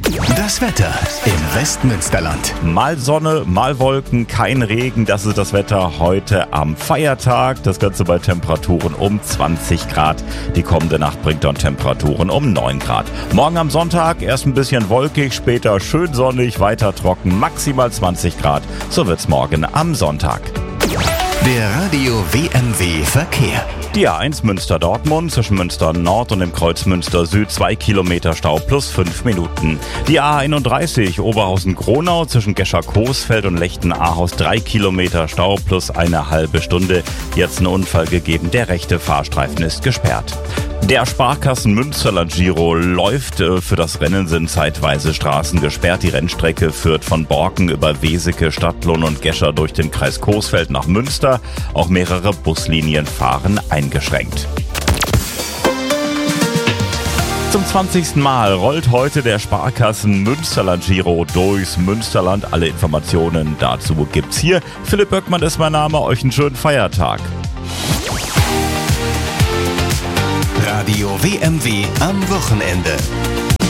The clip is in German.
Das Wetter im Westmünsterland. Mal Sonne, mal Wolken, kein Regen. Das ist das Wetter heute am Feiertag. Das Ganze bei Temperaturen um 20 Grad. Die kommende Nacht bringt dann Temperaturen um 9 Grad. Morgen am Sonntag erst ein bisschen wolkig, später schön sonnig, weiter trocken, maximal 20 Grad. So wird's morgen am Sonntag. Der Radio WMW Verkehr. Die A1 Münster-Dortmund zwischen Münster Nord und dem Kreuz Münster Süd 2 Kilometer Stau plus 5 Minuten. Die A31 Oberhausen-Gronau zwischen Gescher-Coesfeld und Lechten-Ahaus 3 Kilometer Stau plus eine halbe Stunde. Jetzt ein Unfall gegeben, der rechte Fahrstreifen ist gesperrt. Der Sparkassen Münsterland Giro läuft. Für das Rennen sind zeitweise Straßen gesperrt. Die Rennstrecke führt von Borken über Weseke, Stadtlohn und Gescher durch den Kreis Coesfeld nach Münster. Auch mehrere Buslinien fahren eingeschränkt. Zum 20. Mal rollt heute der Sparkassen Münsterland Giro durchs Münsterland. Alle Informationen dazu gibt's hier. Philipp Böckmann ist mein Name. Euch einen schönen Feiertag. Radio WMW am Wochenende.